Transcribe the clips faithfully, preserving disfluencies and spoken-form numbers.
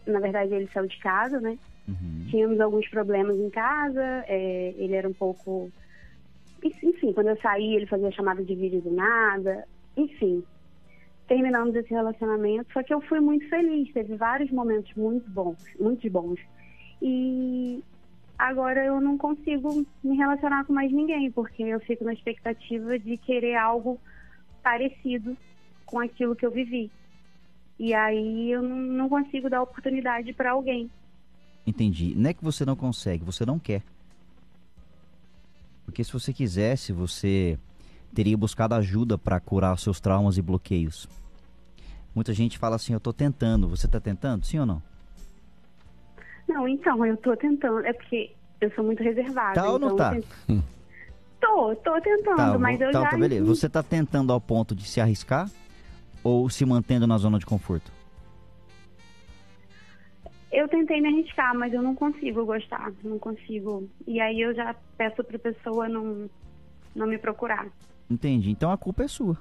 na verdade, ele saiu de casa, né? Uhum. Tínhamos alguns problemas em casa, é, ele era um pouco... Enfim, quando eu saí, ele fazia chamada de vídeo do nada. Enfim, terminamos esse relacionamento, só que eu fui muito feliz, teve vários momentos muito bons, muito bons. E agora eu não consigo me relacionar com mais ninguém, porque eu fico na expectativa de querer algo parecido com aquilo que eu vivi. E aí eu não, não consigo dar oportunidade para alguém. Entendi. Não é que você não consegue, você não quer. Porque se você quisesse, você teria buscado ajuda para curar os seus traumas e bloqueios. Muita gente fala assim, eu tô tentando. Você tá tentando? Sim ou não? Não, então, eu tô tentando. É porque eu sou muito reservada. Tá ou não então tá? eu tento... Tô, tô tentando, Tá, mas eu tá, já... tá, beleza. Você tá tentando ao ponto de se arriscar ou se mantendo na zona de conforto? Eu tentei me arriscar, mas eu não consigo gostar, não consigo. E aí eu já peço pra pessoa não, não me procurar. Entendi. Então a culpa é sua.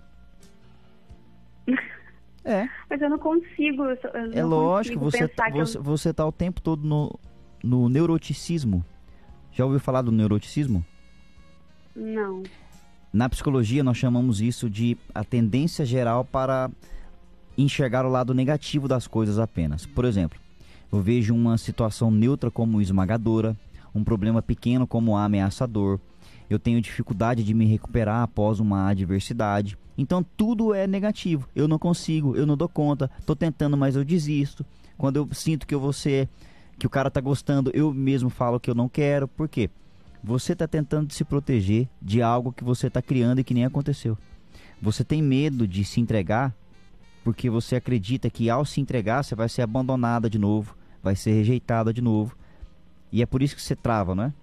É. Mas eu não consigo, eu É não lógico, consigo você, pensar que você, eu... você tá o tempo todo no, no neuroticismo. Já ouviu falar do neuroticismo? Não. Na psicologia nós chamamos isso de a tendência geral para enxergar o lado negativo das coisas apenas. Por exemplo, eu vejo uma situação neutra como esmagadora, um problema pequeno como ameaçador, eu tenho dificuldade de me recuperar após uma adversidade. Então tudo é negativo, eu não consigo, eu não dou conta, tô tentando, mas eu desisto. Quando eu sinto que eu vou ser, que o cara tá gostando, eu mesmo falo que eu não quero. Por quê? Você tá tentando se proteger de algo que você tá criando e que nem aconteceu. Você tem medo de se entregar porque você acredita que ao se entregar você vai ser abandonada de novo, vai ser rejeitada de novo. E é por isso que você trava, não é?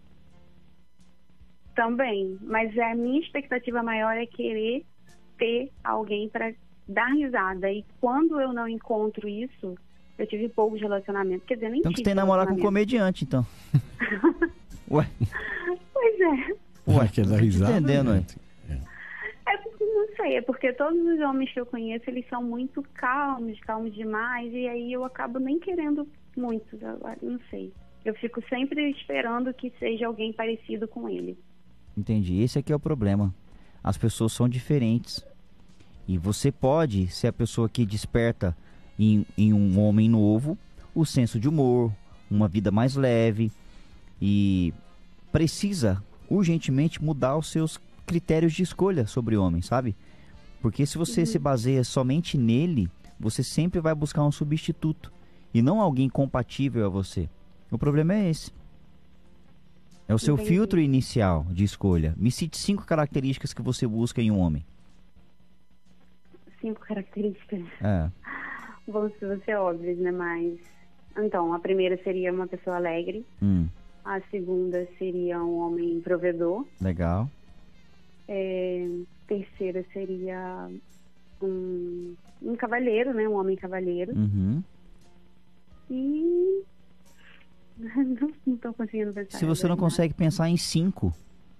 Também, mas a minha expectativa maior é querer ter alguém para dar risada. E quando eu não encontro isso, eu tive poucos relacionamentos. Quer dizer, nem Então tive você tem que namorar com um comediante, então. Ué. Pois é. Ué, quer dar risada? Entendendo, né? É porque, não sei, é porque todos os homens que eu conheço, eles são muito calmos, calmos demais, e aí eu acabo nem querendo muito, não sei. Eu fico sempre esperando que seja alguém parecido com ele. Entendi, esse aqui é o problema. As pessoas são diferentes. E você pode ser a pessoa que desperta em, em um homem novo o senso de humor, uma vida mais leve, e precisa urgentemente mudar os seus critérios de escolha sobre o homem, sabe? Porque se você uhum. se baseia somente nele, você sempre vai buscar um substituto e não alguém compatível a você. O problema é esse. É o seu Entendi. filtro inicial de escolha. Me cite cinco características que você busca em um homem. Cinco características? É. Vão ser óbvias, né? Mas... Então, a primeira seria uma pessoa alegre. Hum. A segunda seria um homem provedor. Legal. É... Terceira seria um, um cavalheiro, né? Um homem cavalheiro. Uhum. E... não estou conseguindo pensar. Se você não consegue pensar em cinco,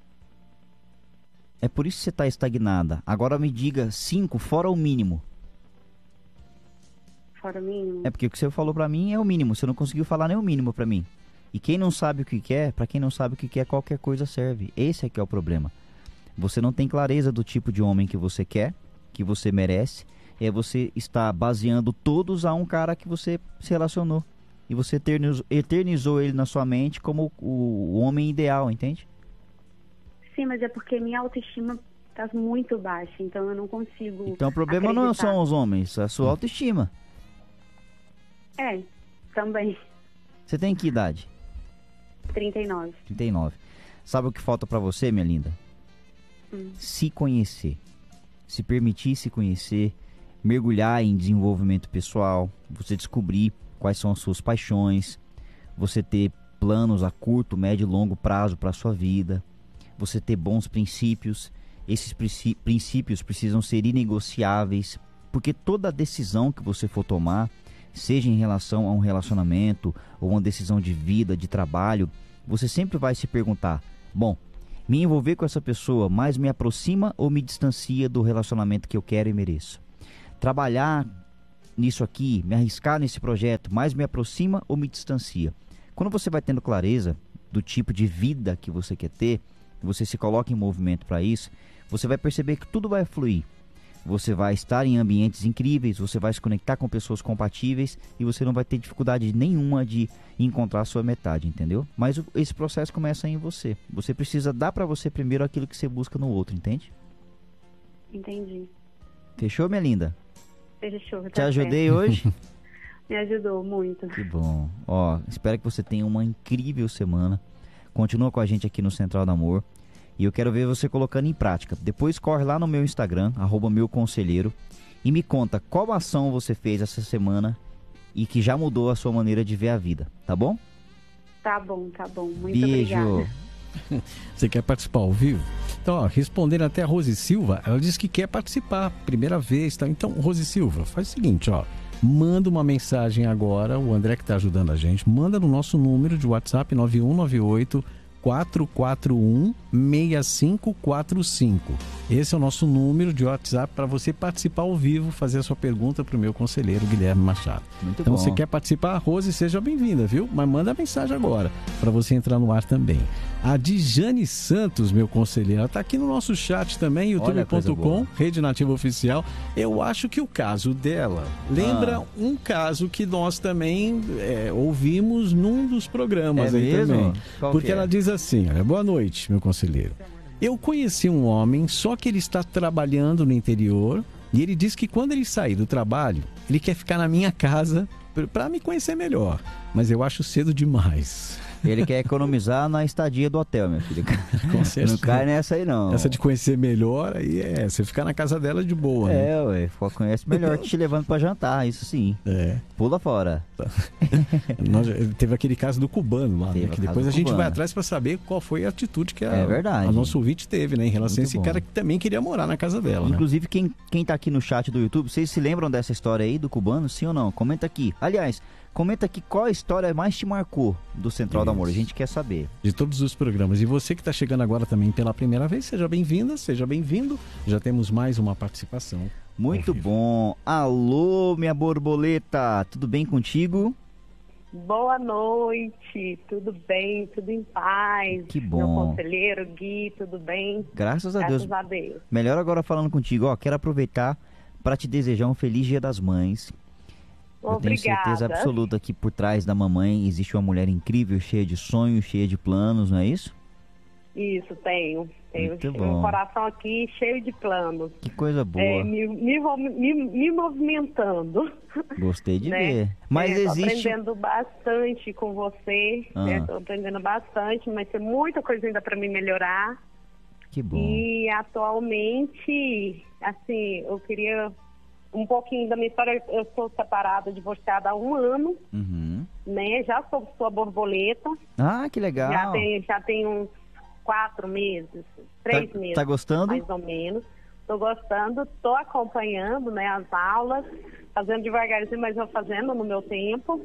é por isso que você está estagnada. Agora me diga cinco fora o mínimo. Fora o mínimo? É porque o que você falou pra mim é o mínimo. Você não conseguiu falar nem o mínimo pra mim. E quem não sabe o que quer, pra quem não sabe o que quer, qualquer coisa serve. Esse é que é o problema. Você não tem clareza do tipo de homem que você quer, que você merece. E você está baseando todos a um cara que você se relacionou. E você eternizou, eternizou ele na sua mente como o, o homem ideal, entende? Sim, mas é porque minha autoestima está muito baixa, então eu não consigo. Então o problema acreditar. Não são os homens, é a sua autoestima. É, também. Você tem que idade? trinta e nove. trinta e nove. Sabe o que falta pra você, minha linda? Hum. Se conhecer. Se permitir se conhecer, mergulhar em desenvolvimento pessoal, você descobrir quais são as suas paixões, você ter planos a curto, médio e longo prazo para a sua vida, você ter bons princípios. Esses princípios precisam ser inegociáveis, porque toda decisão que você for tomar, seja em relação a um relacionamento ou uma decisão de vida, de trabalho, você sempre vai se perguntar, bom, me envolver com essa pessoa mais me aproxima ou me distancia do relacionamento que eu quero e mereço? Trabalhar nisso aqui, me arriscar nesse projeto, mais me aproxima ou me distancia? Quando você vai tendo clareza do tipo de vida que você quer ter, você se coloca em movimento para isso, você vai perceber que tudo vai fluir. Você vai estar em ambientes incríveis, você vai se conectar com pessoas compatíveis e você não vai ter dificuldade nenhuma de encontrar a sua metade, entendeu? Mas o, esse processo começa em você. Você precisa dar para você primeiro aquilo que você busca no outro, entende? Entendi. Fechou, minha linda? Fechou. Tá Te ajudei hoje? Me ajudou muito. Que bom. Ó, espero que você tenha uma incrível semana. Continua com a gente aqui no Central do Amor. E eu quero ver você colocando em prática. Depois corre lá no meu Instagram, arroba meu conselheiro, e me conta qual ação você fez essa semana e que já mudou a sua maneira de ver a vida, tá bom? Tá bom, tá bom. Muito Beijo. obrigada. Você quer participar ao vivo? Então, ó, respondendo até a Rose Silva, ela disse que quer participar, primeira vez, tá? Então, Rose Silva, faz o seguinte, ó. Manda uma mensagem agora, o André que está ajudando a gente, manda no nosso número de WhatsApp nove um nove oito, quatro quatro um, seis cinco quatro cinco. Esse é o nosso número de WhatsApp para você participar ao vivo, fazer a sua pergunta para o meu conselheiro Guilherme Machado. Muito então, bom. você quer participar, Rose, seja bem-vinda, viu? Mas manda a mensagem agora para você entrar no ar também. A Dijane Santos, meu conselheiro, ela está aqui no nosso chat também, youtube ponto com, Rede Nativa Oficial. Eu acho que o caso dela lembra ah. um caso que nós também é, ouvimos num dos programas é aí mesmo? também. Qual Porque que é? ela diz assim, olha, boa noite, meu conselheiro. Eu conheci um homem, só que ele está trabalhando no interior e ele diz que quando ele sair do trabalho, ele quer ficar na minha casa para me conhecer melhor. Mas eu acho cedo demais. Ele quer economizar na estadia do hotel, meu filho. Com certeza. Não cai nessa aí, não. Essa de conhecer melhor, aí é, você ficar na casa dela de boa, né? É, ué, conhece melhor te levando pra jantar, isso sim. É. Pula fora. Nós, teve aquele caso do cubano lá, né? Que depois a gente cubano. vai atrás pra saber qual foi a atitude que a, é verdade. a nosso ouvinte teve, né? Em relação Muito a esse bom. cara que também queria morar na casa dela, Inclusive, né? quem, quem tá aqui no chat do YouTube, vocês se lembram dessa história aí do cubano, sim ou não? Comenta aqui. Aliás, comenta aqui qual a história mais te marcou do Central do Amor. A gente quer saber. De todos os programas. E você que está chegando agora também pela primeira vez, seja bem-vinda, seja bem-vindo. Já temos mais uma participação. Muito bom. Alô, minha borboleta. Tudo bem contigo? Boa noite. Tudo bem? Tudo em paz? Que bom. Meu conselheiro, Gui, tudo bem? Graças a Graças Deus. a Deus. Melhor agora falando contigo. Ó, quero aproveitar para te desejar um feliz Dia das Mães. Eu Obrigada. tenho certeza absoluta que por trás da mamãe existe uma mulher incrível, cheia de sonhos, cheia de planos, não é isso? Isso, tenho. Tenho Muito um bom. coração aqui cheio de planos. Que coisa boa. É, me, me, me, me movimentando. Gostei de né? ver. Mas é, existe... Estou aprendendo bastante com você. Ah. né? Tô aprendendo bastante, mas tem muita coisa ainda para me melhorar. Que bom. E atualmente, assim, eu queria... Um pouquinho da minha história, eu sou separada, divorciada há um ano, Uhum. né? Já sou sua borboleta. Ah, que legal. Já tem, já tem uns quatro meses, três Tá- meses. tá gostando? Mais ou menos. Tô gostando, tô acompanhando, né, as aulas, fazendo devagarzinho, mas eu fazendo no meu tempo.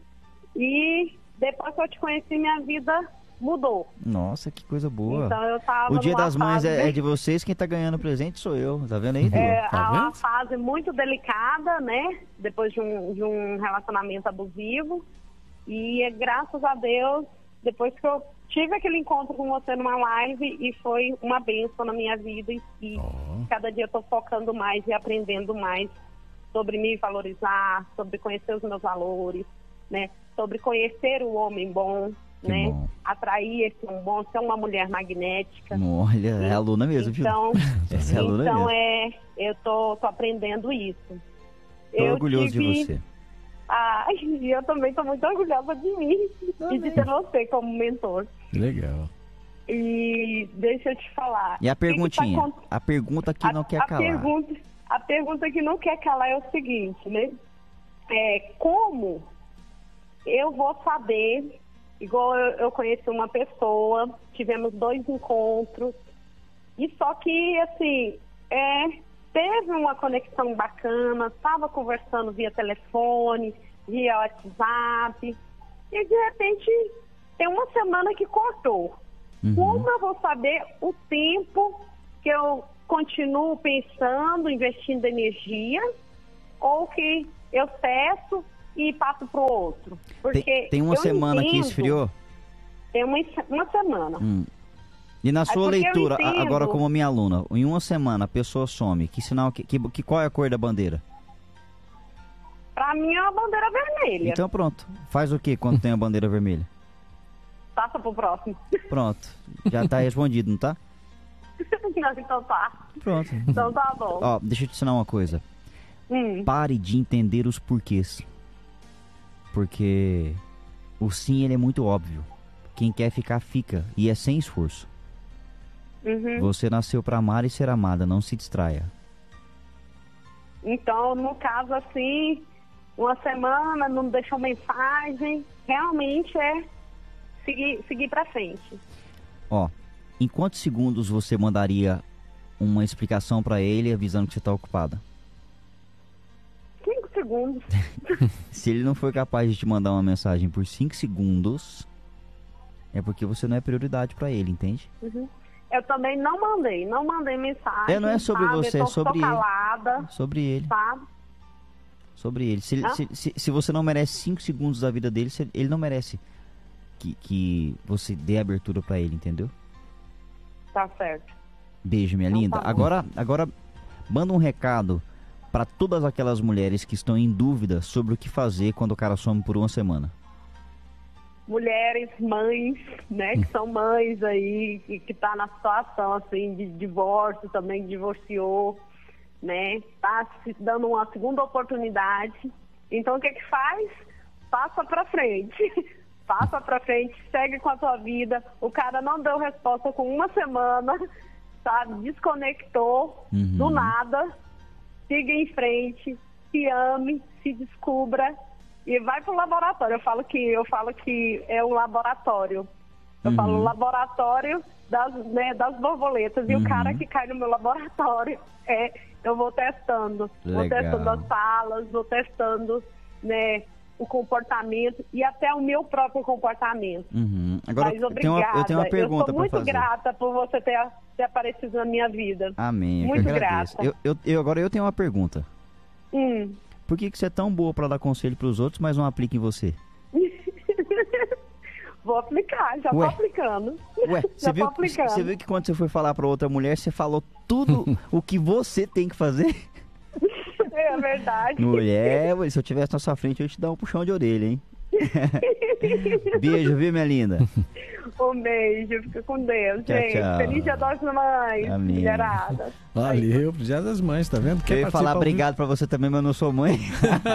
E depois que eu te conheci, minha vida mudou. Nossa, que coisa boa. Então eu tava O Dia numa das Mães é, fase- é de vocês, quem tá ganhando presente sou eu. Tá vendo aí, Du? É, Tá a- uma vendo? fase muito delicada, né? Depois de um, de um relacionamento abusivo. E é graças a Deus, depois que eu tive aquele encontro com você numa live, e foi uma bênção na minha vida. E, e Oh. cada dia eu tô focando mais e aprendendo mais sobre me valorizar, sobre conhecer os meus valores, né? Sobre conhecer o homem bom, Que né? bom. Atrair esse homem bom, ser uma mulher magnética. Olha, é aluna mesmo, viu? Então, Essa é aluna então mesmo. é, eu tô, tô aprendendo isso. Tô orgulhoso tive- de você. Ah, e eu também tô muito orgulhosa de mim e de ter você como mentor. Legal. E deixa eu te falar. E a o que que perguntinha? tá acon- A pergunta que a, não quer a calar. Pergunta, a pergunta que não quer calar é o seguinte, né? É, como eu vou saber, igual eu, eu conheci uma pessoa, tivemos dois encontros, e só que, assim, é, teve uma conexão bacana, estava conversando via telefone, via WhatsApp, e de repente tem uma semana que cortou. Uhum. Como eu vou saber o tempo que eu continuo pensando, investindo energia, ou que eu cesso e passo pro outro. Porque tem, tem uma eu semana entendo, que esfriou? Tem uma, uma semana. Hum. E na sua leitura, a, agora como minha aluna, em uma semana a pessoa some, que sinal, que, que, que qual é a cor da bandeira? Pra mim é uma bandeira vermelha. Então pronto, faz o que quando tem a bandeira vermelha? Passa pro próximo. Pronto, já tá respondido, não tá? Não, então tá. Pronto. Então tá bom. Ó, deixa eu te ensinar uma coisa. Hum. Pare de entender os porquês. Porque o sim, ele é muito óbvio. Quem quer ficar, fica. E é sem esforço. Uhum. Você nasceu pra amar e ser amada, não se distraia. Então, no caso assim, uma semana, não deixou mensagem, realmente é seguir, seguir pra frente. Ó, em quantos segundos você mandaria uma explicação pra ele avisando que você tá ocupada? Cinco segundos. Se ele não for capaz de te mandar uma mensagem por cinco segundos, é porque você não é prioridade pra ele, entende? Uhum. Eu também não mandei, não mandei mensagem. É, não é sobre sabe? você, eu é tô, sobre tô calada, ele. Sobre ele. sabe? Sobre ele. Se, Ah? se, se, se você não merece cinco segundos da vida dele, ele não merece que, que você dê abertura pra ele, entendeu? Tá certo. Beijo, minha Não, linda. tá bom. Agora, agora, manda um recado pra todas aquelas mulheres que estão em dúvida sobre o que fazer quando o cara some por uma semana. Mulheres, mães, né, que são mães aí, que, que tá na situação, assim, de divórcio, também divorciou, né, tá se dando uma segunda oportunidade. Então, o que que faz? Passa pra frente. Passa pra frente, segue com a tua vida. O cara não deu resposta com uma semana, sabe, desconectou, Uhum. do nada. Siga em frente, se ame, se descubra. E vai pro laboratório. Eu falo que, eu falo que é um laboratório. Eu Uhum. falo laboratório das, né, das borboletas. E Uhum. o cara que cai no meu laboratório é, eu vou testando. Vou Legal. testando as falas, vou testando, né, o comportamento e até o meu próprio comportamento. Uhum. Agora, Mas eu tenho, obrigada. uma, eu tenho uma pergunta eu sou muito pra fazer. grata por você ter, ter aparecido na minha vida. Amém. Eu Muito que agradeço. grata. Eu, eu, eu, agora eu tenho uma pergunta. Hum. Por que, que você é tão boa pra dar conselho pros outros, mas não aplica em você? Vou aplicar, já Ué. tô aplicando. Ué, já você tô viu, aplicando. você viu que quando você foi falar pra outra mulher, você falou tudo o que você tem que fazer? É verdade. Mulher, se eu tivesse na sua frente, eu ia te dar um puxão de orelha, hein? Beijo, viu, minha linda? Um beijo, fica com Deus, Tchau, gente. tchau. Feliz Dia das Mães, Amém. mulherada. Valeu, Dia das Mães, tá vendo? Quer Eu ia falar participar ao obrigado pra você também, mas eu não sou mãe. vivo?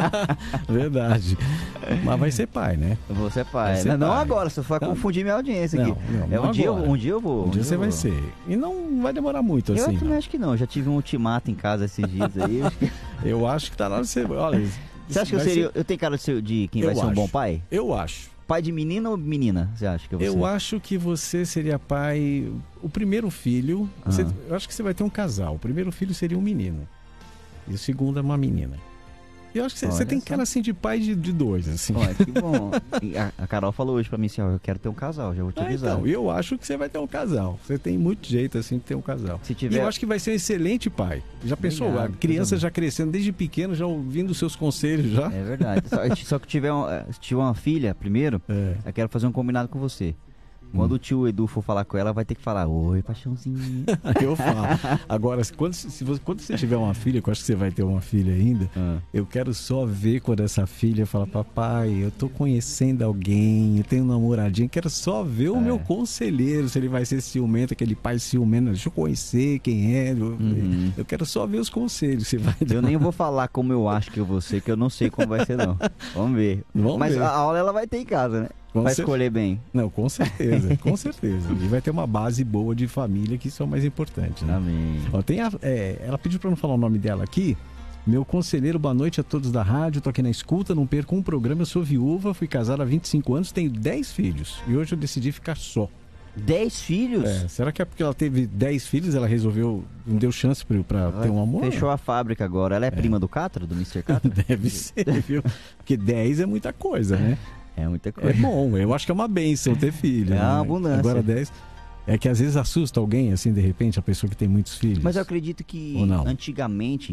Verdade. Mas vai ser pai, né? Você é pai. Vai ser Não, não pai. agora, você vai Não. confundir minha audiência Não, aqui. não, é, um, não dia, eu- agora. um dia eu vou. Um dia eu você vai vou. ser. E não vai demorar muito Eu assim. também não. acho que não. Eu já tive um ultimato em casa esses dias aí. Eu acho que- Eu acho que tá na hora de ser. Olha, Você acha que eu vai seria. ser- Eu tenho cara de, ser, de quem Eu vai ser um acho. bom pai? Eu acho. Pai de menina ou menina? Você acha que eu vou Eu ser? acho que você seria pai. O primeiro filho. você- Ah. eu acho que você vai ter um casal. O primeiro filho seria um menino. E o segundo é uma menina. Eu acho que você, você Olha tem só. cara assim de pai de, de dois, assim. Olha, que bom. E a, a Carol falou hoje pra mim assim, ó, eu quero ter um casal, já vou te Ah, avisar. então, eu acho que você vai ter um casal. Você tem muito jeito assim de ter um casal. Se tiver- E eu acho que vai ser um excelente pai. Já pensou? Obrigado, a criança coisa já crescendo desde pequeno, já ouvindo os seus conselhos já? É verdade. Só, só que tiver, um, se tiver uma filha primeiro, É. eu quero fazer um combinado com você. Quando o tio Edu for falar com ela, vai ter que falar, oi, paixãozinho. Eu falo. Agora, quando, se você, quando você tiver uma filha, que eu acho que você vai ter uma filha ainda, Ah. eu quero só ver quando essa filha fala, papai, eu tô conhecendo alguém, eu tenho um namoradinho, quero só ver o É. meu conselheiro, se ele vai ser ciumento, aquele pai ciumento, deixa eu conhecer quem é. Eu, Uhum. eu quero só ver os conselhos, se vai Eu nem vou falar como eu acho que eu vou ser, que eu não sei como vai ser, não. Vamos ver. Vamos Mas ver. a aula ela vai ter em casa, né? Com Vai cer- escolher bem. Não, com certeza, com certeza. E vai ter uma base boa de família, que isso é o mais importante, né? Amém. Ó, tem a- é, ela pediu pra não falar o nome dela aqui. Meu conselheiro, boa noite a todos da rádio. Tô aqui na escuta, não perco um programa. Eu sou viúva, fui casada há vinte e cinco anos, tenho dez filhos. E hoje eu decidi ficar só. Dez filhos? É, será que é porque ela teve dez filhos, ela resolveu, não deu chance pra, pra ter um amor? Fechou a fábrica agora. Ela é, prima do Catra, do mister Catra? Deve ser, viu? Porque dez é muita coisa, né? É muita É coisa. bom, eu acho que é uma benção ter filho. É né? uma abundância. Agora dez. É que às vezes assusta alguém, assim, de repente, a pessoa que tem muitos filhos. Mas eu acredito que Ou não? antigamente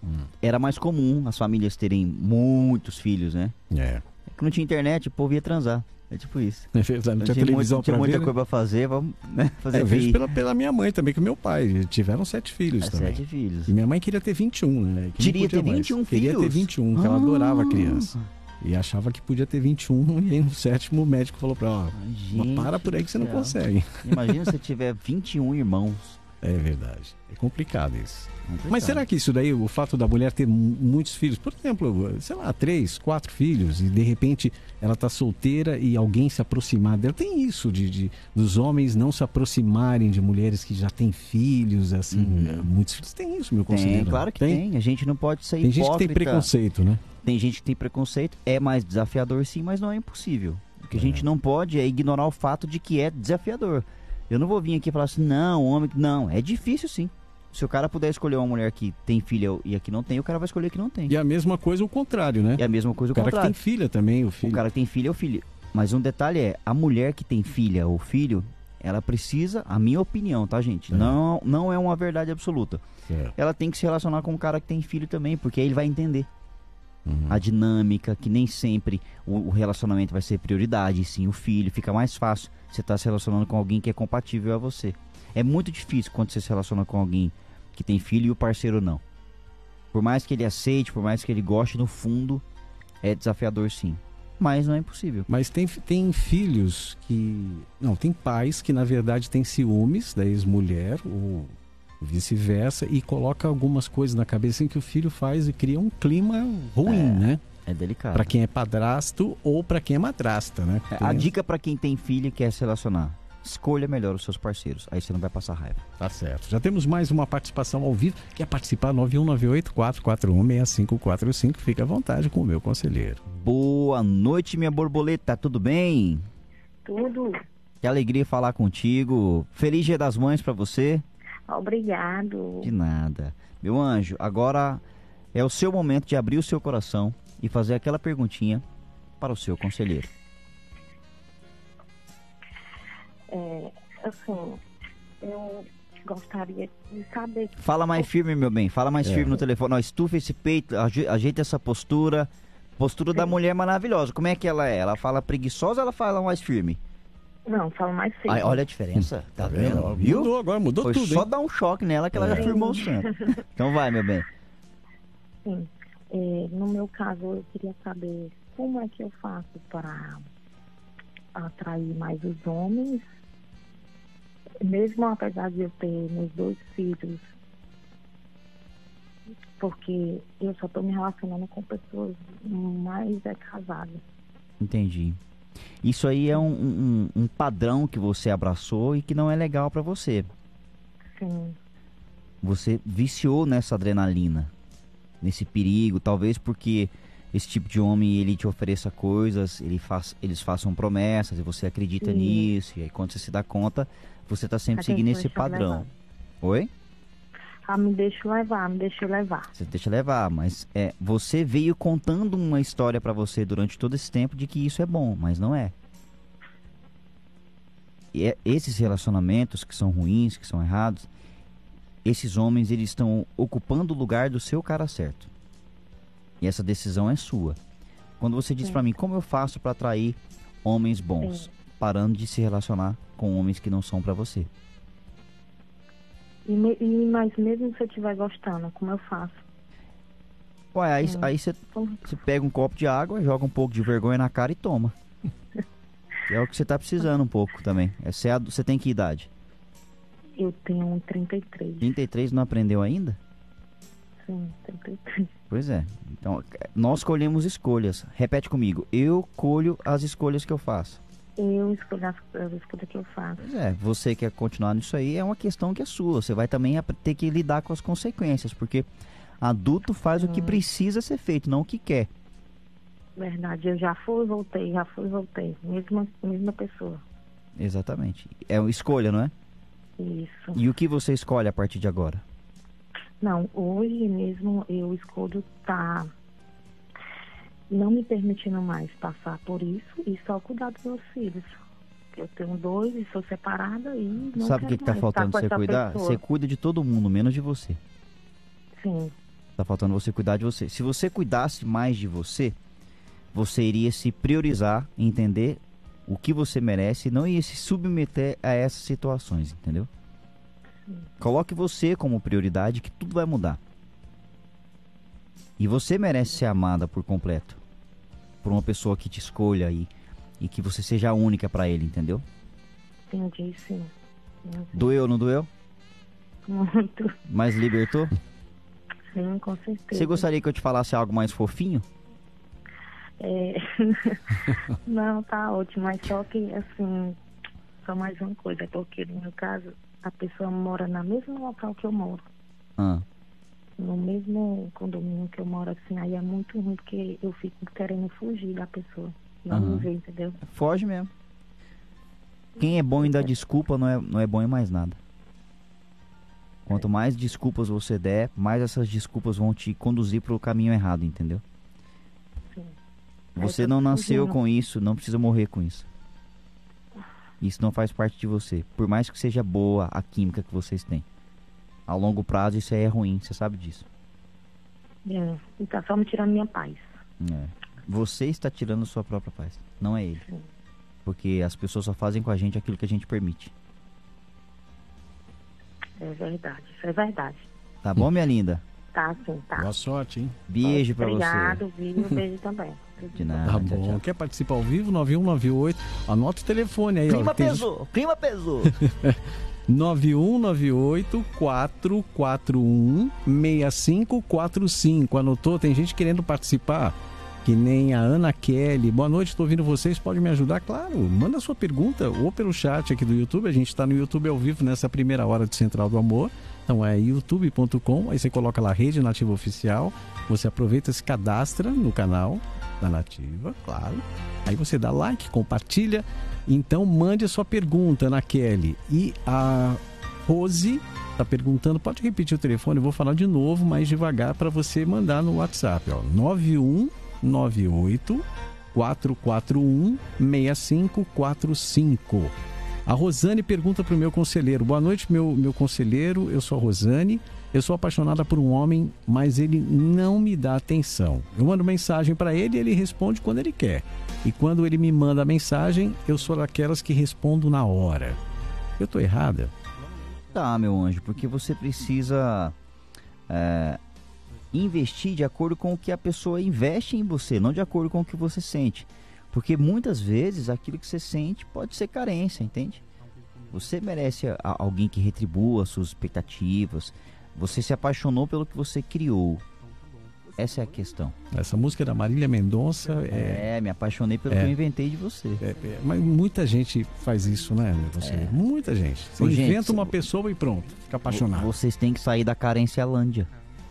hum. era mais comum as famílias terem muitos filhos, né? É. É que não tinha internet, o povo ia transar. É tipo isso. É verdade, não tinha tinha televisão muito, tinha pra muita ver, coisa pra fazer, vamos né, fazer. É, eu vejo pela, pela minha mãe também, que meu pai. Tiveram sete filhos é, também. Sete filhos. E minha mãe queria ter vinte e um, né? Que queria ter vinte e um mais. filhos? Queria ter vinte e um, que ah. ela adorava a criança. E achava que podia ter vinte e um, e aí no sétimo o médico falou pra ela, ó, para por aí que você não consegue. Imagina se tiver vinte e um irmãos. É verdade. É complicado isso. Complicado. Mas será que isso daí, o fato da mulher ter muitos filhos, por exemplo, sei lá, três, quatro filhos, e de repente ela tá solteira e alguém se aproximar dela, tem isso de, de dos homens não se aproximarem de mulheres que já têm filhos, assim, uhum. muitos filhos, tem isso, meu conselheiro? Tem, claro que tem. tem. A gente não pode ser tem hipócrita. Tem gente que tem preconceito, né? Tem gente que tem preconceito, é mais desafiador sim, mas não é impossível. O que é. a gente não pode é ignorar o fato de que é desafiador. Eu não vou vir aqui e falar assim, não, homem, não, é difícil sim. Se o cara puder escolher uma mulher que tem filha e a que não tem, o cara vai escolher a que não tem. E a mesma coisa o contrário, né? E a mesma coisa o, o cara contrário. que tem filha também, o filho. O cara que tem filha é o filho. Mas um detalhe é, a mulher que tem filha ou filho, ela precisa, a minha opinião, tá, gente? É. Não, não é uma verdade absoluta. É. Ela tem que se relacionar com um cara que tem filho também, porque aí ele vai entender. Uhum. A dinâmica, que nem sempre o, o relacionamento vai ser prioridade, sim o filho, fica mais fácil você estar tá se relacionando com alguém que é compatível a você. É muito difícil quando você se relaciona com alguém que tem filho e o parceiro não. Por mais que ele aceite, por mais que ele goste, no fundo é desafiador sim, mas não é impossível. Mas tem, tem filhos que... Não, tem pais que na verdade têm ciúmes da ex-mulher ou vice-versa e coloca algumas coisas na cabeça em que o filho faz e cria um clima ruim, é, né? É delicado. Para quem é padrasto ou para quem é madrasta, né? É, a dica para quem tem filho e quer se relacionar: escolha melhor os seus parceiros, aí você não vai passar raiva. Tá certo. Já temos mais uma participação ao vivo. Quer participar? nove um nove oito, quatro quatro um, seis cinco quatro cinco. Fica à vontade com o meu conselheiro. Boa noite, minha borboleta. Tudo bem? Tudo. Que alegria falar contigo. Feliz Dia das Mães para você. Obrigado. De nada. Meu anjo, agora é o seu momento de abrir o seu coração e fazer aquela perguntinha para o seu conselheiro. É, assim, eu gostaria de saber... Fala mais firme, meu bem. Fala mais é. firme no telefone. Ó, estufa esse peito, ajeita essa postura. Postura Sim. da mulher maravilhosa. Como é que ela é? Ela fala preguiçosa ou ela fala mais firme? Não, fala mais firme. Ai, olha a diferença. Tá vendo? É, viu? Mudou agora, mudou Foi tudo. Só hein? dar um choque nela que ela é. já firmou o centro. Então vai, meu bem. Sim. É, no meu caso, eu queria saber como é que eu faço para atrair mais os homens, mesmo apesar de eu ter meus dois filhos, porque eu só estou me relacionando com pessoas mais é, casadas. Entendi. Isso aí é um, um, um padrão que você abraçou e que não é legal para você. Sim. Você viciou nessa adrenalina, nesse perigo, talvez porque esse tipo de homem, ele te ofereça coisas, ele faz, eles façam promessas e você acredita Sim. nisso, e aí quando você se dá conta, você tá sempre seguindo esse padrão. Levar. Oi? Ah, me deixa levar, me deixa levar. Você deixa levar, mas é, você veio contando uma história pra você durante todo esse tempo de que isso é bom, mas não é. E é, esses relacionamentos que são ruins, que são errados, esses homens, eles estão ocupando o lugar do seu cara certo. E essa decisão é sua. Quando você diz Sim. pra mim, como eu faço pra atrair homens bons? Sim. Parando de se relacionar com homens que não são pra você. E, me, e mas mesmo se eu estiver gostando, como eu faço? Ué, aí, aí você, você pega um copo de água, joga um pouco de vergonha na cara e toma. É o que você tá precisando um pouco também. Você, é, você tem que idade? Eu tenho trinta e três. trinta e três não aprendeu ainda? Sim, trinta e três. Pois é. Então, nós colhemos escolhas. Repete comigo. Eu colho as escolhas que eu faço. Eu escolho as, as escolhas que eu faço. Pois é, você quer continuar nisso aí, é uma questão que é sua. Você vai também ter que lidar com as consequências, porque adulto faz hum. o que precisa ser feito, não o que quer. Verdade, eu já fui e voltei, já fui e voltei. Mesma, mesma pessoa. Exatamente. É uma escolha, não é? Isso. E o que você escolhe a partir de agora? Não, hoje mesmo eu escolho estar... Tá... não me permitindo mais passar por isso e só cuidar dos meus filhos. Eu tenho dois e sou separada e não Sabe o que está faltando você cuidar? Pessoa. Você cuida de todo mundo, menos de você. Sim. Tá faltando você cuidar de você. Se você cuidasse mais de você, você iria se priorizar, entender o que você merece e não ia se submeter a essas situações, entendeu? Coloque você como prioridade que tudo vai mudar. E você merece ser amada por completo. Por uma pessoa que te escolha e, e que você seja a única pra ele, entendeu? Entendi, sim. Entendi. Doeu, não doeu? Muito. Mas libertou? Sim, com certeza. Você gostaria que eu te falasse algo mais fofinho? É... Não, tá ótimo, mas só que, assim, só mais uma coisa, porque no meu caso, a pessoa mora no mesmo local que eu moro. Ah. No mesmo condomínio que eu moro, assim, aí é muito ruim, porque eu fico querendo fugir da pessoa. Não Uhum. me ver, entendeu? Foge mesmo. Quem é bom em dar desculpa não é, não é bom em mais nada. Quanto mais desculpas você der, mais essas desculpas vão te conduzir para o caminho errado, entendeu? Sim. Você Aí eu não tô nasceu fugindo. com isso, não precisa morrer com isso. Isso não faz parte de você. Por mais que seja boa a química que vocês têm. A longo prazo isso aí é ruim, você sabe disso. É, e tá só me tirando minha paz. É. Você está tirando sua própria paz, não é ele. Sim. Porque as pessoas só fazem com a gente aquilo que a gente permite. É verdade, isso é verdade. Tá bom, minha linda? Tá, sim, tá. Boa sorte, hein? Beijo pra Obrigado, você. viu? Beijo também. De nada. Tá tchau, bom. tchau. Quer participar ao vivo? nove um nove oito. Anota o telefone aí, Clima ó. Tem gente- pesou, clima pesou. nove um nove oito, quatro quatro um, seis cinco quatro cinco. Anotou? Tem gente querendo participar, que nem a Ana Kelly. Boa noite, estou ouvindo vocês, pode me ajudar? Claro, manda sua pergunta ou pelo chat aqui do YouTube. A gente está no YouTube ao vivo nessa primeira hora de Central do Amor. Então é youtube ponto com, aí você coloca lá Rede Nativa Oficial, você aproveita, se cadastra no canal da Nativa, claro. Aí você dá like, compartilha. Então mande a sua pergunta, Ana Kelly. E a Rose está perguntando, pode repetir o telefone? Eu vou falar de novo, mais devagar, para você mandar no WhatsApp, ó, nove um nove oito, quatro quatro um, seis cinco quatro cinco. A Rosane pergunta para o meu conselheiro, boa noite, meu, meu conselheiro, eu sou a Rosane, eu sou apaixonada por um homem, mas ele não me dá atenção. Eu mando mensagem para ele e ele responde quando ele quer. E quando ele me manda a mensagem, eu sou daquelas que respondo na hora. Eu tô errada? Tá, meu anjo, porque você precisa é, investir de acordo com o que a pessoa investe em você, não de acordo com o que você sente. Porque muitas vezes aquilo que você sente pode ser carência, entende? Você merece a, a, alguém que retribua as suas expectativas. Você se apaixonou pelo que você criou. Essa é a questão. Essa música da Marília Mendonça é... É, me apaixonei pelo É. que eu inventei de você. é- é- mas muita gente faz isso, né? Você, É. Muita gente. Você Ô, gente, inventa uma pessoa e pronto, fica apaixonado. Vocês têm que sair da carencialândia.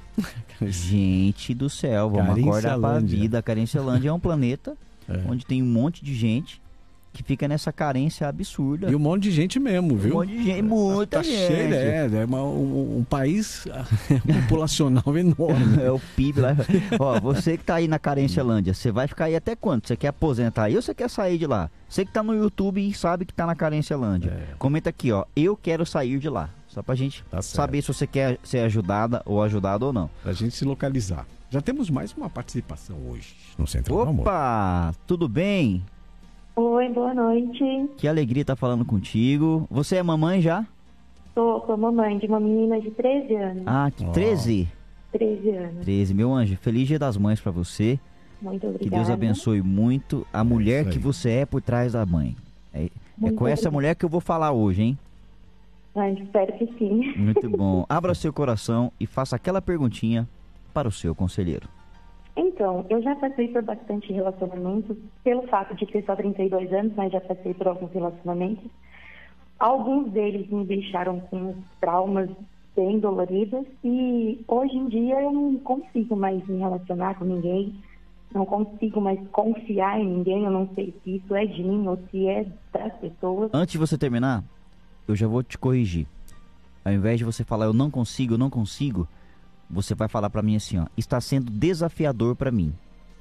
Gente do céu, vamos acordar pra Carencialândia. vida. A carencialândia é um planeta É. onde tem um monte de gente que fica nessa carência absurda. E um monte de gente mesmo, viu? Um monte de gente, muita Tá gente. cheio, é, é uma- um, um país populacional enorme. É o P I B lá. Ó, você que tá aí na carencialândia, você vai ficar aí até quando? Você quer aposentar aí ou você quer sair de lá? Você que tá no YouTube e sabe que tá na carencialândia. É. Comenta aqui, ó. Eu quero sair de lá. Só pra gente Tá certo. saber se você quer ser ajudada ou ajudado ou não. Pra gente se localizar. Já temos mais uma participação hoje no Central do Amor. Opa! Tudo bem? Oi, boa noite. Que alegria estar falando contigo. Você é mamãe já? Sou, sou mamãe de uma menina de treze anos. Ah, que Ó. treze. treze anos. treze, meu anjo. Feliz Dia das Mães pra você. Muito Que obrigada. Deus abençoe muito a mulher isso que aí. você é por trás da mãe. É, é Muito com essa obrigada. mulher que eu vou falar hoje, hein? Ai, espero que sim. Muito bom. Abra seu coração e faça aquela perguntinha para o seu conselheiro. Então, eu já passei por bastante relacionamentos, pelo fato de ter só trinta e dois anos, mas já passei por alguns relacionamentos. Alguns deles me deixaram com traumas bem doloridos e hoje em dia eu não consigo mais me relacionar com ninguém, não consigo mais confiar em ninguém, eu não sei se isso é de mim ou se é das pessoas. Antes de você terminar, eu já vou te corrigir. Ao invés de você falar eu não consigo, eu não consigo, você vai falar pra mim assim, ó, está sendo desafiador pra mim.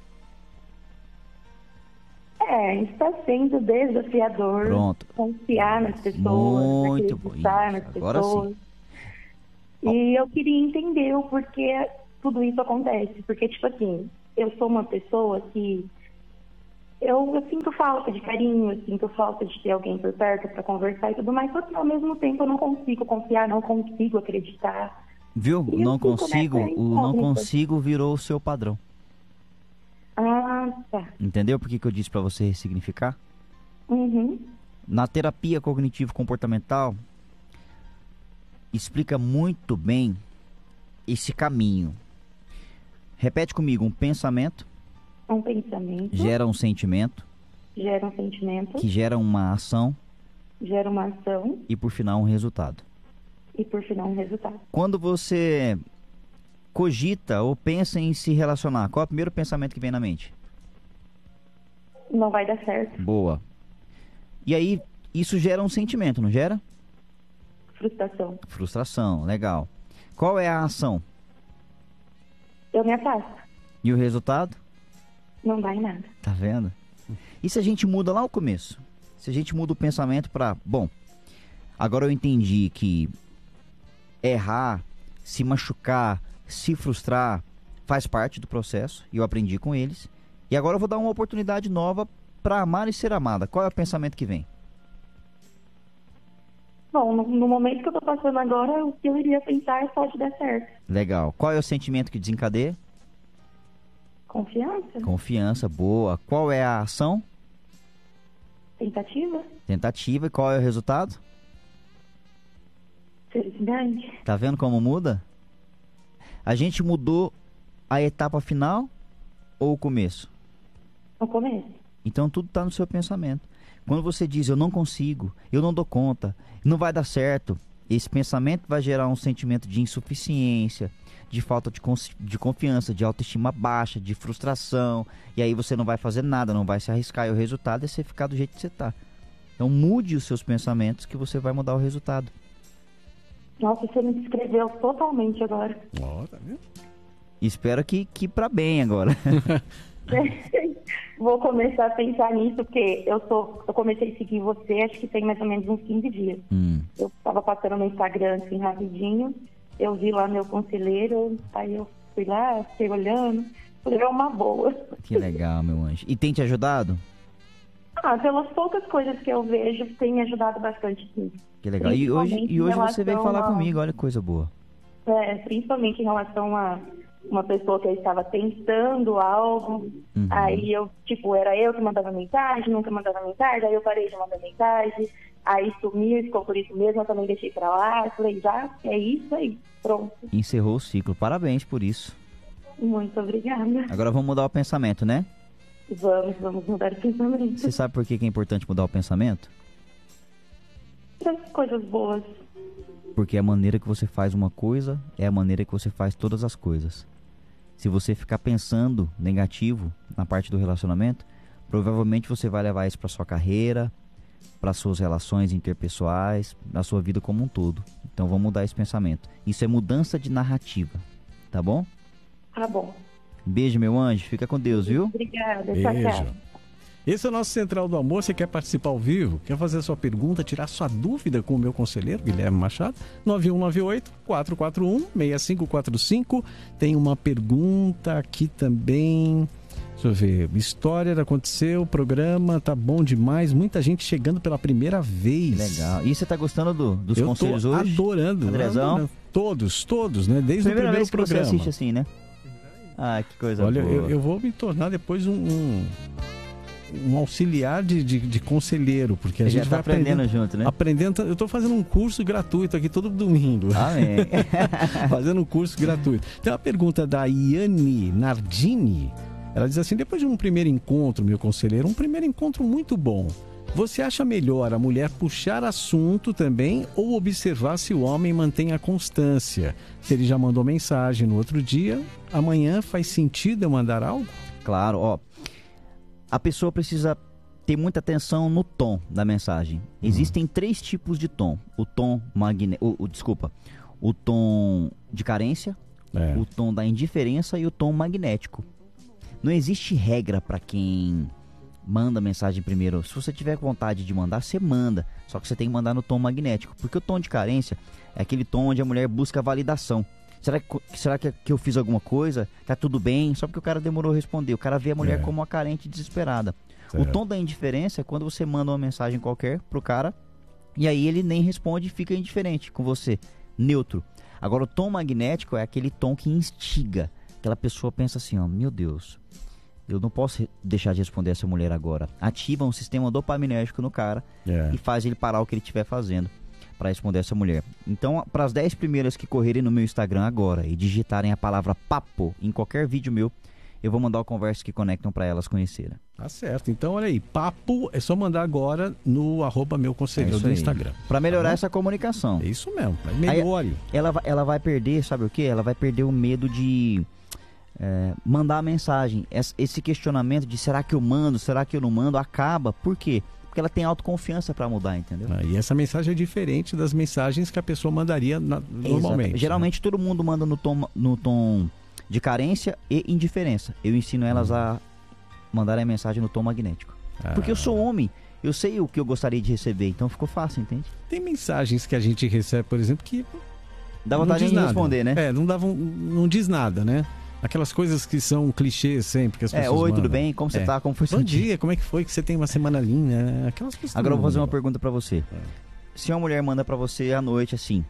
É, está sendo desafiador Pronto. confiar nas pessoas, Muito bom. acreditar nas Agora pessoas. sim. E eu queria entender o porquê tudo isso acontece. Porque, tipo assim, eu sou uma pessoa que eu, eu sinto falta de carinho, eu sinto falta de ter alguém por perto para conversar e tudo mais, só que ao mesmo tempo eu não consigo confiar, não consigo acreditar. Viu? E Não eu fico consigo, nessa o não incógnita. consigo virou o seu padrão. Ah, tá. Entendeu por que, que eu disse para você ressignificar? Uhum. Na terapia cognitivo-comportamental, explica muito bem esse caminho. Repete comigo, um pensamento Um pensamento gera um sentimento, gera um sentimento, que gera uma ação gera uma ação e por final um resultado. e por final um resultado. Quando você cogita ou pensa em se relacionar, qual é o primeiro pensamento que vem na mente? Não vai dar certo. Boa. E aí, isso gera um sentimento, não gera? Frustração. Frustração, legal. Qual é a ação? Eu me afasto. E o resultado? Não dá em nada. Tá vendo? E se a gente muda lá o começo? Se a gente muda o pensamento para, bom, agora eu entendi que errar, se machucar, se frustrar faz parte do processo e eu aprendi com eles. E agora eu vou dar uma oportunidade nova para amar e ser amada. Qual é o pensamento que vem? Bom, no, no momento que eu tô passando agora, o que eu iria pensar é só de dar certo. Legal. Qual é o sentimento que desencadeia? Confiança? Confiança, boa. Qual é a ação? Tentativa? Tentativa. E qual é o resultado? Felicidade? Tá vendo como muda? A gente mudou a etapa final ou o começo? No começo. Então tudo está no seu pensamento. Quando você diz eu não consigo, eu não dou conta, não vai dar certo, esse pensamento vai gerar um sentimento de insuficiência, de falta de, de confiança, de autoestima baixa, de frustração. E aí você não vai fazer nada, não vai se arriscar. E o resultado é você ficar do jeito que você está. Então mude os seus pensamentos que você vai mudar o resultado. Nossa, você me descreveu totalmente agora. Ó, tá vendo? Espero que, que para bem agora. Vou começar a pensar nisso, porque eu, sou, eu comecei a seguir você, acho que tem mais ou menos uns quinze dias. Hum. Eu estava passando no Instagram, assim, rapidinho, eu vi lá meu conselheiro, aí eu fui lá, fiquei olhando, falei, é uma boa. Que legal, meu anjo. E tem te ajudado? Ah, pelas poucas coisas que eu vejo, tem me ajudado bastante, sim. Que legal. E hoje, Principalmente e hoje em você veio relação falar a- comigo, olha que coisa boa. É, principalmente em relação a uma pessoa que eu estava tentando algo, Uhum. aí eu, tipo, era eu que mandava mensagem, nunca mandava mensagem, aí eu parei de mandar mensagem, aí sumiu, ficou por isso mesmo, eu também deixei pra lá, eu falei, já, é isso aí, pronto. Encerrou o ciclo. Parabéns por isso. Muito obrigada. Agora vamos mudar o pensamento, né? Vamos, vamos mudar o pensamento. Você sabe por que que é importante mudar o pensamento? Para coisas boas. Porque a maneira que você faz uma coisa é a maneira que você faz todas as coisas. Se você ficar pensando negativo na parte do relacionamento, provavelmente você vai levar isso para sua carreira, para suas relações interpessoais, na sua vida como um todo. Então vamos mudar esse pensamento. Isso é mudança de narrativa, tá bom? Tá bom. Beijo, meu anjo. Fica com Deus, viu? Obrigada. Tchau, Beijo. tchau. Esse é o nosso Central do Amor. Você quer participar ao vivo? Quer fazer a sua pergunta, tirar sua dúvida com o meu conselheiro, Guilherme Machado? nove um nove oito, quatro quatro um, seis cinco quatro cinco. Tem uma pergunta aqui também. Deixa eu ver. História aconteceu, programa tá bom demais. Muita gente chegando pela primeira vez. Legal. E você tá gostando do, dos Eu conselhos tô hoje? adorando. Andrezão? adorando. Todos, todos, né? Desde Primeira o primeiro vez que programa. você assiste assim, né? Ah, que coisa Olha, boa. eu, eu vou me tornar depois um, um, um auxiliar de, de, de conselheiro, porque a Você gente já vai tá aprendendo aprendendo, junto, né? aprendendo. Eu estou fazendo um curso gratuito aqui todo domingo. Amém. Fazendo um curso gratuito. Tem uma pergunta da Iane Nardini. Ela diz assim: depois de um primeiro encontro, meu conselheiro, um primeiro encontro muito bom, você acha melhor a mulher puxar assunto também ou observar se o homem mantém a constância? Se ele já mandou mensagem no outro dia, amanhã faz sentido eu mandar algo? Claro, ó. A pessoa precisa ter muita atenção no tom da mensagem. Existem três tipos de tom. O tom magnético, o, o, desculpa, o tom de carência, É. o tom da indiferença e o tom magnético. Não existe regra para quem manda mensagem primeiro. Se você tiver vontade de mandar, você manda. Só que você tem que mandar no tom magnético. Porque o tom de carência é aquele tom onde a mulher busca validação. Será que, será que, que eu fiz alguma coisa? Tá tudo bem? Só porque o cara demorou a responder. O cara vê a mulher É. como uma carente desesperada. Certo. O tom da indiferença é quando você manda uma mensagem qualquer pro cara e aí ele nem responde e fica indiferente com você, neutro. Agora o tom magnético é aquele tom que instiga. Aquela pessoa pensa assim, ó, meu Deus, eu não posso deixar de responder essa mulher agora. Ativa um sistema dopaminérgico no cara É. e faz ele parar o que ele estiver fazendo para responder essa mulher. Então, para as dez primeiras que correrem no meu Instagram agora e digitarem a palavra papo em qualquer vídeo meu, eu vou mandar o Conversa que Conectam para elas conhecerem. Tá certo. Então, olha aí, papo é só mandar agora no arroba meu conselheiro É isso do aí. Instagram. Para melhorar Tá bom? essa comunicação. É isso mesmo. Mas melhore. Ela, vai- ela vai perder, sabe o que? Ela vai perder o medo de é, mandar a mensagem. Es- Esse questionamento de será que eu mando, será que eu não mando, acaba. Por quê? Porque ela tem autoconfiança para mudar, entendeu? Ah, e essa mensagem é diferente das mensagens que a pessoa mandaria na- normalmente. Exato. Geralmente todo mundo manda no tom, no tom de carência e indiferença. Eu ensino elas a mandarem a mensagem no tom magnético. Ah. Porque eu sou homem, eu sei o que eu gostaria de receber, então ficou fácil, entende? Tem mensagens que a gente recebe, por exemplo, que Dá não vontade diz de nada. responder, né? É, não, dava, um- não diz nada, né? Aquelas coisas que são clichês sempre que as É, pessoas oi, tudo mandam. bem? Como você É. tá? Como foi seu Bom dia? dia, como é que foi? Que você tem uma semana linda, né? Aquelas coisas. Agora eu vou fazer uma não- pergunta pra você. É. Se uma mulher manda pra você à noite assim,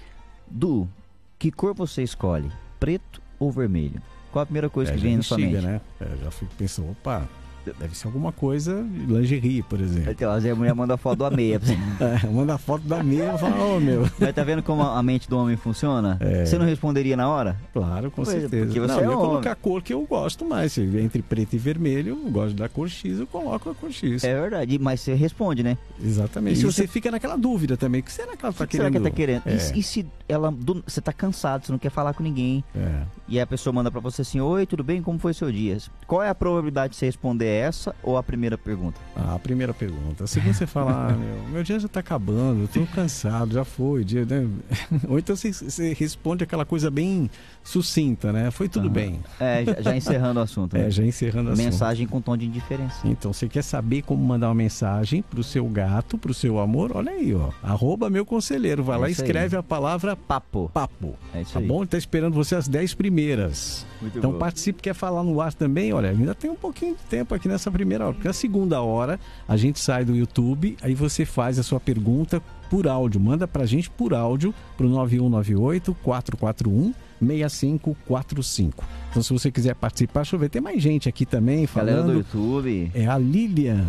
Du, que cor você escolhe? Preto ou vermelho? Qual a primeira coisa É, que já vem na sua instiga, mente? né? É, já fico pensando, opa, deve ser alguma coisa de lingerie, por exemplo. Então, às vezes a mulher manda foto da meia pra você. É, manda foto da meia e fala, ô meu. Mas tá vendo como a mente do homem funciona? É. Você não responderia na hora? Claro, com Pois é, certeza. porque você Não, é eu ia homem. colocar a cor que eu gosto mais. Se entre preto e vermelho, eu gosto da cor X, eu coloco a cor X. É verdade, mas você responde, né? Exatamente. E E, se você... você- fica naquela dúvida também. O que será que ela O tá que será querendo? que ela tá querendo? É. E, se- e se ela, do- você tá cansado, você não quer falar com ninguém, É. e a pessoa manda pra você assim, oi, tudo bem? Como foi seu dia? Qual é a probabilidade de você responder essa ou a primeira pergunta? Ah, a primeira pergunta. A segunda você fala, ah, meu, meu dia já tá acabando, eu tô cansado, já foi. Dia, né? Ou então você, você responde aquela coisa bem sucinta, né? Foi tudo Aham. bem. É, já, já encerrando o assunto. né? É, já encerrando a Mensagem com tom de indiferença. Então, você quer saber como mandar uma mensagem pro seu gato, pro seu amor? Olha aí, ó. Arroba meu conselheiro. Vai É lá e isso aí. escreve a palavra Papo. papo. É isso Tá aí. bom? Ele tá esperando você as dez primeiras. Muito Então bom. participe, quer falar no ar também? Olha, ainda tem um pouquinho de tempo aqui nessa primeira hora. Porque na segunda hora a gente sai do YouTube, aí você faz a sua pergunta por áudio. Manda pra gente por áudio pro nove um nove oito, quatro quatro um, seis cinco quatro cinco. Então se você quiser participar, deixa eu ver, tem mais gente aqui também Galera do falando. YouTube. É a Lilian.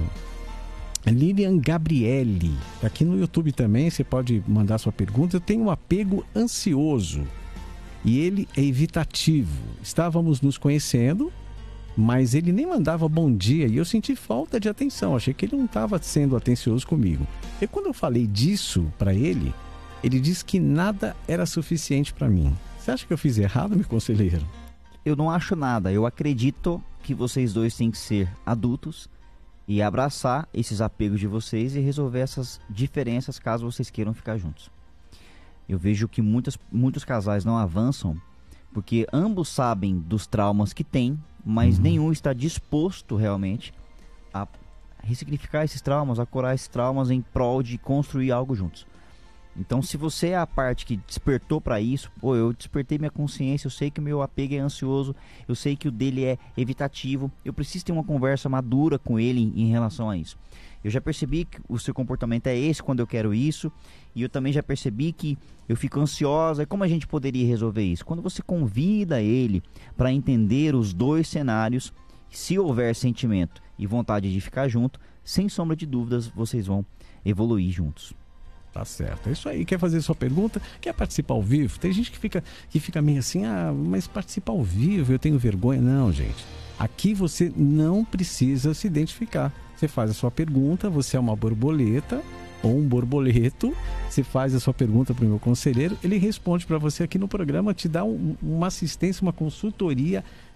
Lilian Gabriele. Aqui no YouTube também você pode mandar sua pergunta. Eu tenho um apego ansioso e ele é evitativo. Estávamos nos conhecendo, mas ele nem mandava bom dia e eu senti falta de atenção. Achei que ele não estava sendo atencioso comigo. E quando eu falei disso para ele, ele disse que nada era suficiente para mim. Você acha que eu fiz errado, meu conselheiro? Eu não acho nada. Eu acredito que vocês dois têm que ser adultos e abraçar esses apegos de vocês e resolver essas diferenças caso vocês queiram ficar juntos. Eu vejo que muitas, muitos casais não avançam porque ambos sabem dos traumas que têm, mas Uhum. nenhum está disposto realmente a ressignificar esses traumas, a curar esses traumas em prol de construir algo juntos. Então, se você é a parte que despertou para isso, pô, eu despertei minha consciência, eu sei que o meu apego é ansioso, eu sei que o dele é evitativo, eu preciso ter uma conversa madura com ele em, em relação a isso. Eu já percebi que o seu comportamento é esse quando eu quero isso, e eu também já percebi que eu fico ansiosa. E como a gente poderia resolver isso? Quando você convida ele para entender os dois cenários, se houver sentimento e vontade de ficar junto, sem sombra de dúvidas, vocês vão evoluir juntos. Tá certo, é isso aí. Quer fazer sua pergunta? Quer participar ao vivo? Tem gente que fica, que fica meio assim, ah, mas participar ao vivo, eu tenho vergonha. Não, gente. Aqui você não precisa se identificar. Você faz a sua pergunta, você é uma borboleta ou um borboleto, você faz a sua pergunta para o meu conselheiro, ele responde para você aqui no programa, te dá um, uma assistência, uma consultoria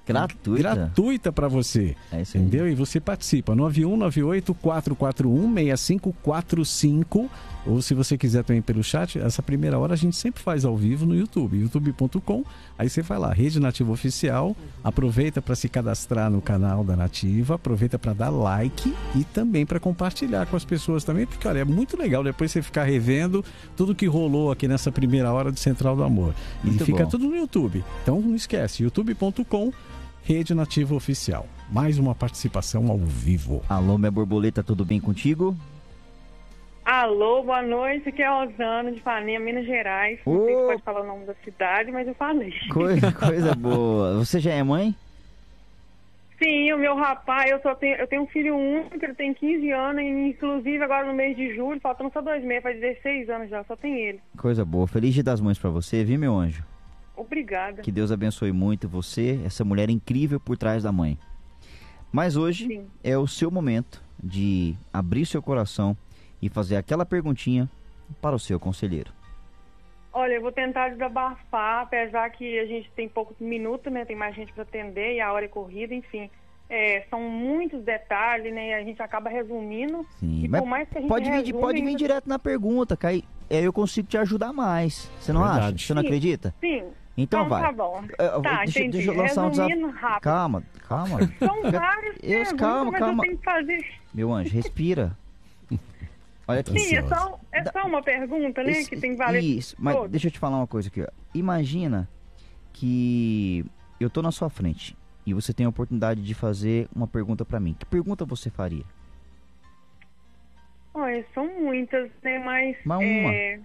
Gratuita? Gratuita para você. É isso aí. Entendeu? E você participa. nove um nove oito quatro quatro um seis cinco quatro cinco. Ou se você quiser também pelo chat, essa primeira hora a gente sempre faz ao vivo no YouTube, youtube ponto com. Aí você vai lá, Rede Nativa Oficial. Aproveita para se cadastrar no canal da Nativa. Aproveita para dar like e também para compartilhar com as pessoas também. Porque, olha, é muito legal depois você ficar revendo tudo que rolou aqui nessa primeira hora do Central do Amor. Muito e fica bom. tudo no YouTube. Então não esquece, youtube ponto com, Rede Nativa Oficial. Mais uma participação ao vivo. Alô, minha borboleta, tudo bem contigo? Alô, boa noite, aqui é a Rosana de Ipanema, Minas Gerais. Não Ô! sei se pode falar o nome da cidade, mas eu falei. Coisa, coisa boa. Você já é mãe? Sim, o meu rapaz, eu, só tenho, eu tenho um filho único, ele tem quinze anos, e inclusive agora no mês de julho, faltando só dois meses, faz dezesseis anos já, só tem ele. Coisa boa. Feliz Dia das Mães pra você, viu, meu anjo? Obrigada. Que Deus abençoe muito você, essa mulher incrível por trás da mãe. Mas hoje Sim. é o seu momento de abrir seu coração e fazer aquela perguntinha para o seu conselheiro. Olha, eu vou tentar desabafar, apesar que a gente tem poucos minutos, né? Tem mais gente para atender e a hora é corrida, enfim. É, são muitos detalhes, né? E a gente acaba resumindo. Sim, e mas por mais que a gente pode vir, resume, pode vir ainda- direto na pergunta, que aí é, eu consigo te ajudar mais. Você não Verdade. acha? Você não Sim. acredita? Sim. Então vai. Tá bom. Eu- eu- Tá, deixa, entendi. deixa eu lançar um desafio. Resumindo rápido. Calma, calma. São várias Eu- perguntas, calma, mas calma. eu tenho que fazer... Meu anjo, respira. Olha aqui. Sim, é Ansiosa. só, é só uma pergunta, né? Esse- que tem que valer Isso, mas todos. deixa eu te falar uma coisa aqui. Ó. Imagina que eu tô na sua frente e você tem a oportunidade de fazer uma pergunta pra mim. Que pergunta você faria? Olha, são muitas, né? Mas... Mas uma. É...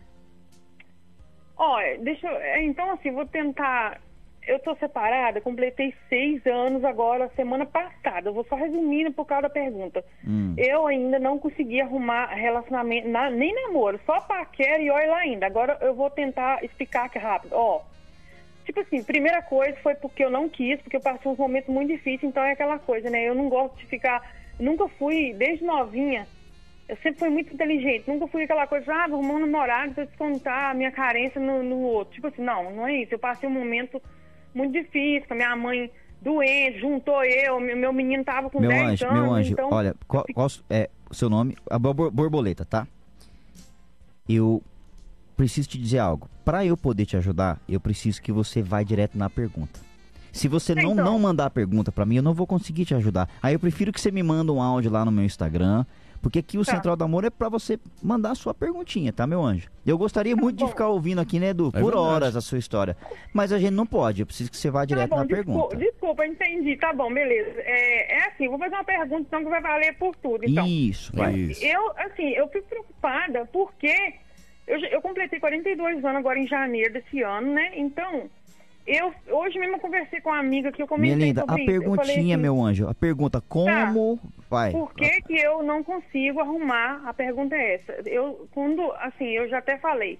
Olha, deixa eu... é, Então, assim, vou tentar... Eu tô separada, completei seis anos agora, semana passada. Eu vou só resumindo por causa da pergunta. Hum. Eu ainda não consegui arrumar relacionamento, na- nem namoro, só paquera e olha lá ainda. Agora eu vou tentar explicar aqui rápido. Ó, tipo assim, primeira coisa foi porque eu não quis, porque eu passei uns momentos muito difíceis, então é aquela coisa, né? Eu não gosto de ficar... Nunca fui, desde novinha, eu sempre fui muito inteligente. Nunca fui aquela coisa, ah, vou arrumar um namorado pra descontar a minha carência no, no outro. Tipo assim, não, não é isso. Eu passei um momento muito difícil, com a minha mãe doente, juntou eu, meu, meu menino tava com Meu dez anjo, anos, meu anjo, então... olha, qual, qual é o seu nome? A bor- borboleta, tá? Eu preciso te dizer algo. Pra eu poder te ajudar, eu preciso que você vá direto na pergunta. Se você não, Então. não mandar a pergunta pra mim, eu não vou conseguir te ajudar. Aí eu prefiro que você me manda um áudio lá no meu Instagram, porque aqui o Tá. Central do Amor é pra você mandar a sua perguntinha, tá, meu anjo? Eu gostaria muito de bom. ficar ouvindo aqui, né, Edu, É por verdade. horas a sua história. Mas a gente não pode, eu preciso que você vá direto tá bom, na desculpa, pergunta. desculpa, entendi. Tá bom, beleza. É, é assim, vou fazer uma pergunta, então, que vai valer por tudo, então. Isso, vai. Isso. Eu, assim, eu fico preocupada porque eu, já- eu completei quarenta e dois anos agora em janeiro desse ano, né? Então, eu hoje mesmo eu conversei com uma amiga que eu comentei Minha linda, sobre a isso. Eu falei perguntinha, assim, meu anjo, a pergunta como vai? Por que que eu não consigo arrumar? A pergunta é essa. Eu, quando, assim, eu já até falei,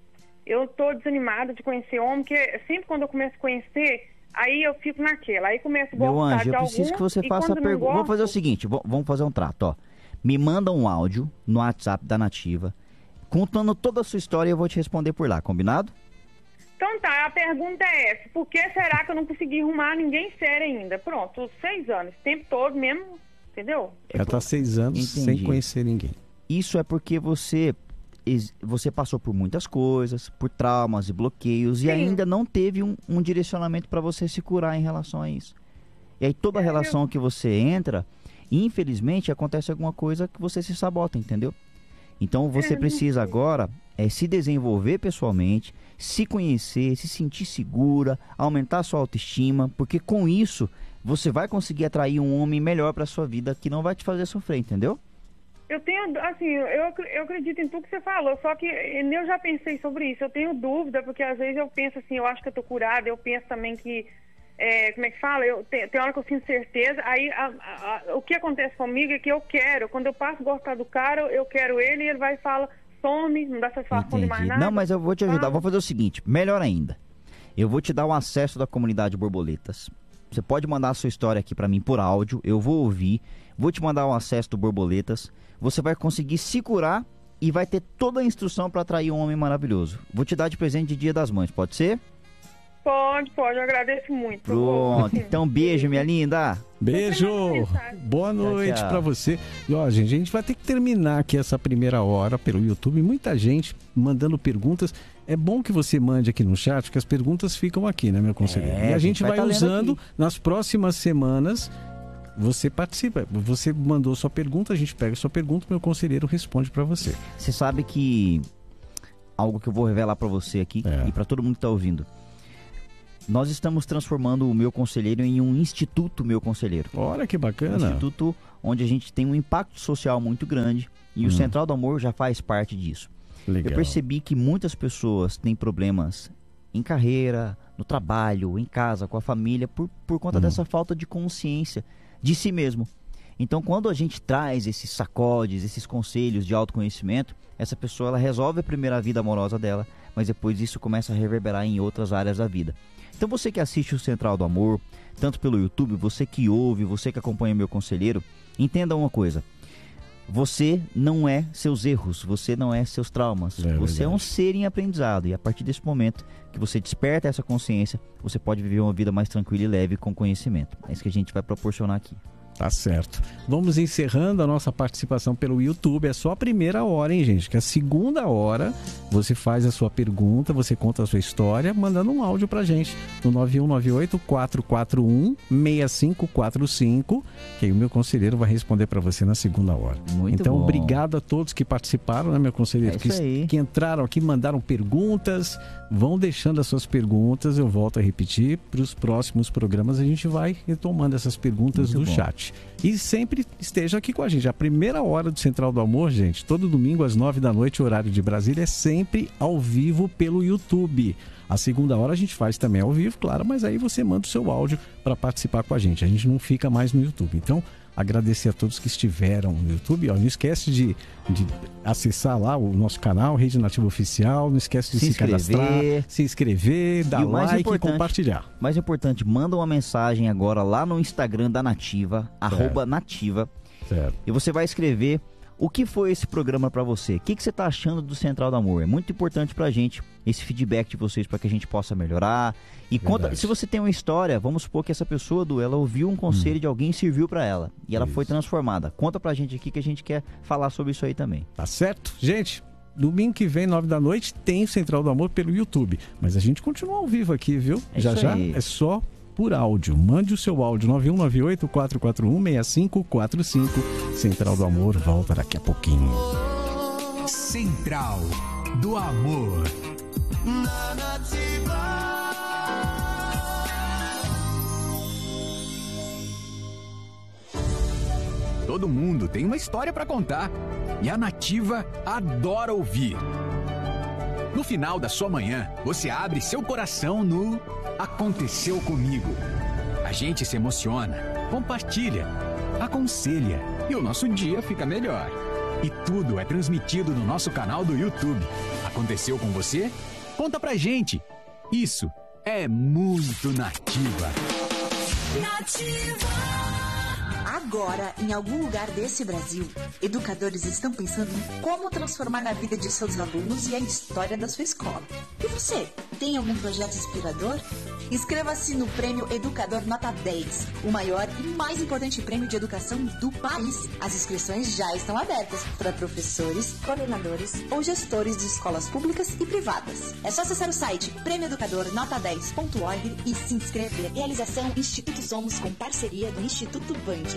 eu tô desanimada de conhecer homem, porque sempre quando eu começo a conhecer, aí eu fico naquela, aí começo a Meu gostar anjo, de eu preciso algum, que você e faça a quando não pergunta. Vamos fazer o gosto- seguinte, v- vamos fazer um trato, ó. Me manda um áudio no WhatsApp da Nativa, contando toda a sua história e eu vou te responder por lá, combinado? Então tá, a pergunta é essa. Por que será que eu não consegui arrumar ninguém sério ainda? Pronto, seis anos, esse tempo todo mesmo, entendeu? Já tá seis anos Entendi. sem conhecer ninguém. Isso é porque você ex- você passou por muitas coisas, por traumas e bloqueios e Sim. ainda não teve um, um direcionamento para você se curar em relação a isso. E aí toda É, relação que você entra, infelizmente acontece alguma coisa que você se sabota, entendeu? Então você É, precisa agora é se desenvolver pessoalmente, se conhecer, se sentir segura, aumentar a sua autoestima, porque com isso você vai conseguir atrair um homem melhor para sua vida que não vai te fazer sofrer, entendeu? Eu tenho, assim, eu, acre- eu acredito em tudo que você falou, só que eu já pensei sobre isso. Eu tenho dúvida, porque às vezes eu penso assim, eu acho que eu tô curada, eu penso também que, é, como é que fala? Eu, tem, tem hora que eu sinto certeza, aí a- a- a- o que acontece comigo é que eu quero, quando eu passo a gostar do cara, eu quero ele e ele vai e fala, some, não dá satisfação de mais Entendi. nada. Não, mas eu vou te ajudar. Ah. Vou fazer o seguinte, melhor ainda. Eu vou te dar o acesso da comunidade Borboletas. Você pode mandar a sua história aqui pra mim por áudio, eu vou ouvir, vou te mandar o acesso do Borboletas. Você vai conseguir se curar e vai ter toda a instrução pra atrair um homem maravilhoso. Vou te dar de presente de Dia das Mães, pode ser? Pode, pode, eu agradeço muito. Pronto, então beijo, minha linda. Beijo, boa noite tchau, tchau. pra você. E ó, gente, a gente vai ter que terminar aqui essa primeira hora pelo YouTube. Muita gente mandando perguntas. É bom que você mande aqui no chat, que as perguntas ficam aqui, né, meu conselheiro? É, e a gente vai, vai tá usando nas próximas semanas. Você participa. Você mandou sua pergunta, a gente pega a sua pergunta, meu conselheiro responde pra você. Você sabe que algo que eu vou revelar pra você aqui É. e pra todo mundo que tá ouvindo. Nós estamos transformando o Meu Conselheiro em um Instituto Meu Conselheiro. Olha que bacana. Um instituto onde a gente tem um impacto social muito grande e Hum. o Central do Amor já faz parte disso. Legal. Eu percebi que muitas pessoas têm problemas em carreira, no trabalho, em casa, com a família, por, por conta Hum. dessa falta de consciência de si mesmo. Então, quando a gente traz esses sacodes, esses conselhos de autoconhecimento, essa pessoa ela resolve a primeira vida amorosa dela, mas depois isso começa a reverberar em outras áreas da vida. Então você que assiste o Central do Amor, tanto pelo YouTube, você que ouve, você que acompanha o Meu Conselheiro, entenda uma coisa. Você não é seus erros, você não é seus traumas. É você é um verdade. ser em aprendizado. E a partir desse momento que você desperta essa consciência, você pode viver uma vida mais tranquila e leve com conhecimento. É isso que a gente vai proporcionar aqui. Tá certo. Vamos encerrando a nossa participação pelo YouTube. É só a primeira hora, hein, gente? Que a segunda hora você faz a sua pergunta, você conta a sua história, mandando um áudio pra gente no nove um nove oito, quatro quatro um, seis cinco quatro cinco, que aí o meu conselheiro vai responder pra você na segunda hora. Muito então, bom. obrigado a todos que participaram, né, meu conselheiro? É isso que, aí. que entraram aqui, mandaram perguntas. Vão deixando as suas perguntas. Eu volto a repetir. Para os próximos programas, a gente vai retomando essas perguntas Muito do bom. chat. E sempre esteja aqui com a gente. A primeira hora do Central do Amor, gente, todo domingo às nove da noite, horário de Brasília, é sempre ao vivo pelo YouTube. A segunda hora a gente faz também ao vivo, claro, mas aí você manda o seu áudio para participar com a gente. A gente não fica mais no YouTube. Então, agradecer a todos que estiveram no YouTube. Ó, não esquece de, de acessar lá o nosso canal, Rede Nativa Oficial. Não esquece de se, Se se cadastrar, inscrever. se inscrever, dar E o mais like e importante- compartilhar. Mais importante, manda uma mensagem agora lá no Instagram da Nativa, arroba Nativa, Certo. e você vai escrever o que foi esse programa pra você. O que, que você tá achando do Central do Amor? É muito importante pra gente esse feedback de vocês para que a gente possa melhorar. E conta, Verdade. se você tem uma história, vamos supor que essa pessoa, Du, ela ouviu um conselho de alguém e serviu pra ela. E ela foi Isso. transformada. Conta pra gente aqui que a gente quer falar sobre isso aí também. Tá certo? Gente, domingo que vem, nove da noite, tem o Central do Amor pelo YouTube. Mas a gente continua ao vivo aqui, viu? É já isso já aí. é só por áudio. Mande o seu áudio nove um nove oito, quatro quatro um, seis cinco quatro cinco. Central do Amor volta daqui a pouquinho. Central do Amor. Na Nativa. Todo mundo tem uma história pra contar e a Nativa adora ouvir. No final da sua manhã, você abre seu coração no Aconteceu Comigo. A gente se emociona, compartilha, aconselha e o nosso dia fica melhor. E tudo é transmitido no nosso canal do YouTube. Aconteceu com você? Conta pra gente. Isso é muito Nativa. Agora, em algum lugar desse Brasil, educadores estão pensando em como transformar a vida de seus alunos e a história da sua escola. E você, tem algum projeto inspirador? Inscreva-se no Prêmio Educador Nota dez, o maior e mais importante prêmio de educação do país. As inscrições já estão abertas para professores, coordenadores ou gestores de escolas públicas e privadas. É só acessar o site prêmio educador nota dez ponto org e se inscrever. Realização Instituto Somos com parceria do Instituto Band.